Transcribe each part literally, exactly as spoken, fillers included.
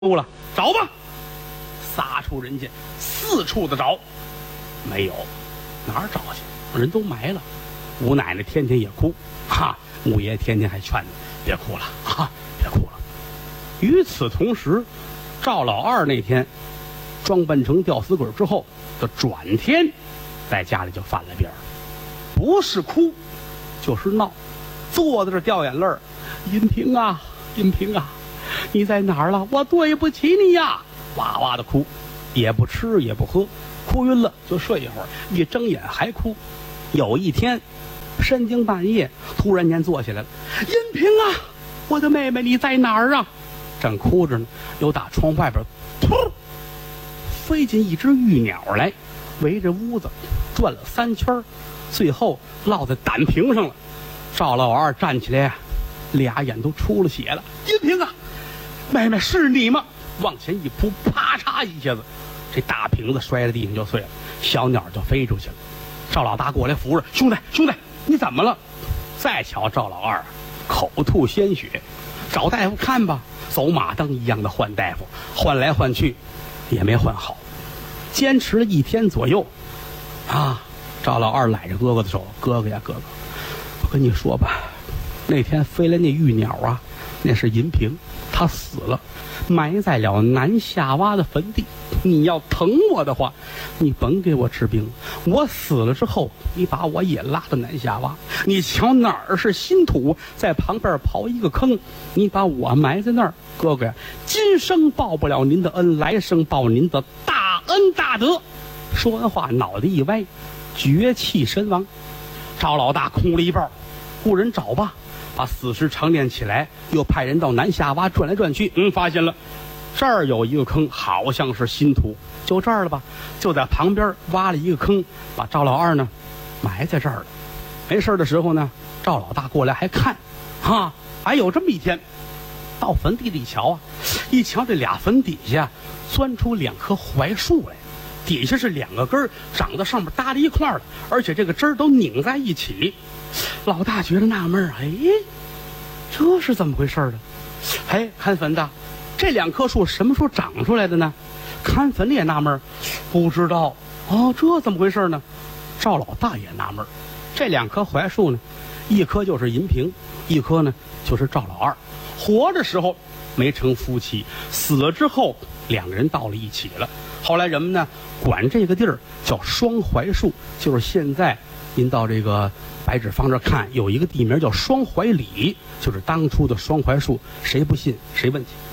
哭了，找吧，撒出人家四处的找，没有，哪儿找去？人都埋了。吴奶奶天天也哭，哈，五爷天天还劝你别哭了，哈，别哭了。与此同时，赵老二那天装扮成吊死鬼之后的转天，在家里就犯了病儿，不是哭就是闹，坐在这掉眼泪儿。银平啊，银平啊，你在哪儿了？我对不起你呀！哇哇的哭，也不吃也不喝，哭晕了就睡一会儿，一睁眼还哭。有一天深更半夜突然间坐起来了，银平啊，我的妹妹你在哪儿啊？正哭着呢，又打窗外边噗飞进一只玉鸟来，围着屋子转了三圈，最后落在胆瓶上了。赵老二站起来，俩眼都出了血了。银平啊，妹妹是你吗？往前一扑，啪嚓一下子，这大瓶子摔在地上就碎了，小鸟就飞出去了。赵老大过来扶着，兄弟兄弟，你怎么了？再瞧赵老二口吐鲜血，找大夫看吧。走马灯一样的换大夫，换来换去也没换好，坚持了一天左右啊。赵老二揽着哥哥的手，哥哥呀哥哥，我跟你说吧，那天飞来那玉鸟啊，那是银平，他死了，埋在了南下洼的坟地。你要疼我的话，你甭给我治病，我死了之后，你把我也拉到南下洼。你瞧哪儿是新土，在旁边刨一个坑，你把我埋在那儿。哥哥呀，今生报不了您的恩，来生报您的大恩大德。说完话，脑袋一歪，绝气身亡。赵老大哭了一半，雇人找吧，把死尸陈列起来，又派人到南下洼转来转去，嗯，发现了这儿有一个坑，好像是新土，就这儿了吧，就在旁边挖了一个坑，把赵老二呢埋在这儿了。没事的时候呢，赵老大过来还看，哈，还有这么一天，到坟地里瞧啊，一瞧这俩坟底下钻出两棵槐树来，底下是两个根儿，长在上面搭在一块儿了，而且这个枝儿都拧在一起。老大觉得纳闷儿，哎，这是怎么回事呢？哎，看坟的，这两棵树什么时候长出来的呢？看坟的也纳闷儿，不知道哦，这怎么回事呢？赵老大也纳闷儿，这两棵槐树呢，一棵就是银平，一棵呢就是赵老二。活的时候没成夫妻，死了之后两个人到了一起了。后来人们呢管这个地儿叫双槐树，就是现在您到这个白纸坊这看，有一个地名叫双槐里，就是当初的双槐树。谁不信谁问去。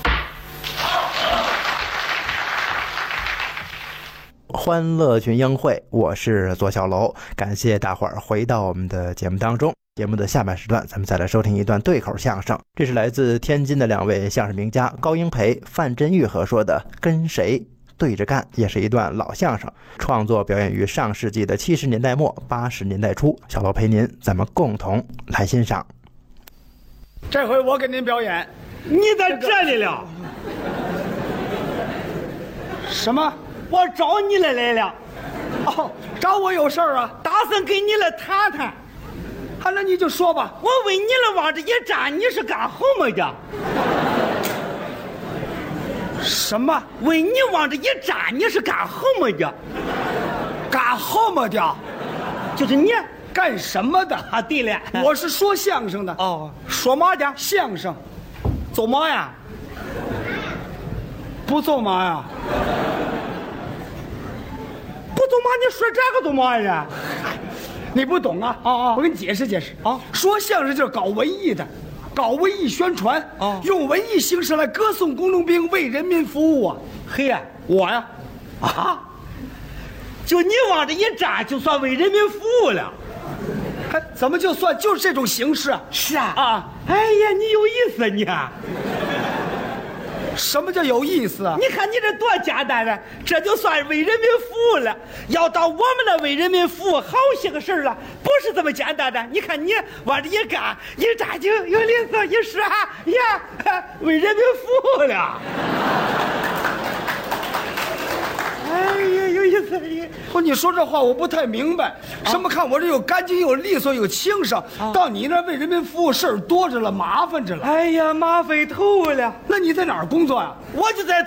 欢乐群英会，我是左小楼，感谢大伙儿回到我们的节目当中。节目的下半时段，咱们再来收听一段对口相声，这是来自天津的两位相声名家高英培、范振钰合说的《跟谁对着干》，也是一段老相声，创作表演于上世纪的七十年代末八十年代初。小楼陪您，咱们共同来欣赏。 这回我给您表演。 你在这里了？ 什么？ 我找你来来了。 哦，找我有事儿啊？ 打算跟你来谈谈。 好，那你就说吧。 我问你了，往这一站，你是干什么的？ 什么？ 问你往这一站，你是干什么的？ 干什么的？ 就是你干什么的啊？对了， 我是说相声的。 哦， 说嘛的？相声。 走嘛呀？ 不走嘛呀？ 不走嘛？你说这个走嘛呀？ 你不懂啊？ 哦哦， 我给你解释解释啊。 说相声就是搞文艺的，搞文艺宣传， 哦， 用文艺形式来歌颂工农兵，为人民服务啊。 嘿呀， 我呀， 啊，就你往这一站，就算为人民服务了。 还怎么就算就是这种形式啊？ 是啊啊！ 哎呀，你有意思你啊！ 什么叫有意思啊？ 你看你这多简单啊，这就算为人民服务了。要当我们的为人民服务好些个事儿了，不是这么简单的。你看你往这一干，一站就有意思，一说呀，为人民服务了。哎呀，有意思思你？ 不，你说这话我不太明白。什么看我这又干净又利索又轻省，到你那为人民服务事儿多着了，麻烦着了。 哎呀，麻烦透了。 那你在哪儿工作呀？ 我就在